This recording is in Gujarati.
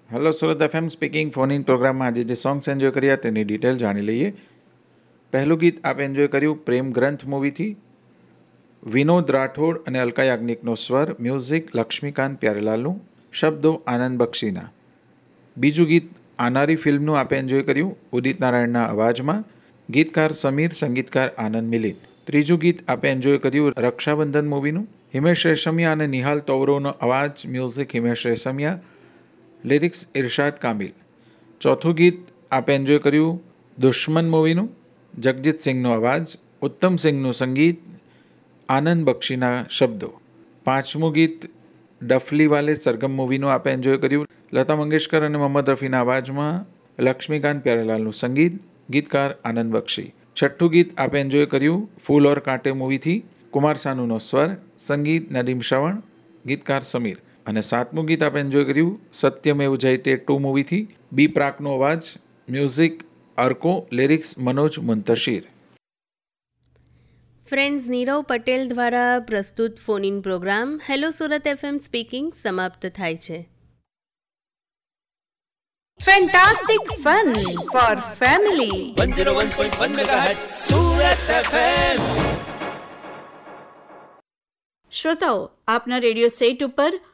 Hello Surat FM speaking phone in પ્રોગ્રામમાં આજે જે સોંગ્સ એન્જોય કર્યા તેની ડિટેલ જાણી લઈએ. પહેલું ગીત આપણે એન્જોય કર્યું પ્રેમ ગ્રંથ મૂવીથી. વિનોદ રાઠોડ અને અલકા યાજ્ઞિકનો સ્વર, મ્યુઝિક લક્ષ્મીકાંત પ્યારેલાલનું, શબ્દો આનંદ બક્ષીના. બીજું ગીત આનારી ફિલ્મનું આપણે એન્જોય કર્યું ઉદિત નારાયણના અવાજમાં, ગીતકાર સમીર, સંગીતકાર આનંદ મિલિન. ત્રીજું ગીત આપણે એન્જોય કર્યું રક્ષાબંધન મૂવીનું, હિમેશ રેશમિયા અને નિહાલ તોવરોનો અવાજ, મ્યુઝિક હિમેશ રેશમિયા, લિરિક્સ ઇરશાદ કામિલ. ચોથું ગીત આપણે એન્જોય કર્યું દુશ્મન મૂવીનું, જગજીત સિંહનો અવાજ, ઉત્તમ સિંહનું સંગીત, આનંદ બક્ષીના શબ્દો. પાંચમું ગીત ડફલી વાલે સરગમ મૂવીનું આપણે એન્જોય કર્યું લતા મંગેશકર અને મોહમ્મદ રફીના અવાજમાં, લક્ષ્મીકાંત પ્યારેલાલનું સંગીત, ગીતકાર આનંદ બક્ષી. છઠ્ઠું ગીત આપણે એન્જોય કર્યું ફૂલ ઓર કાંટે મૂવીથી, કુમાર સાનુનો સ્વર, સંગીત નદીમ શ્રવણ, ગીતકાર સમીર. અને સાતમું ગીત આપણે એન્જોય કર્યું સત્યમેવ જયતે 2 મૂવીથી, બી પ્રાકનો અવાજ, music અર્કો, lyrics Manoj મુંતશીર. Friends, Nirav Patel દ્વારા પ્રસ્તુત phone in programme hello Surat FM speaking સમાપ્ત થાય છે. Fantastic fun for family. 101.1 MHz Surat FM. શ્રોતાઓ, આપના રેડિયો સેટ ઉપર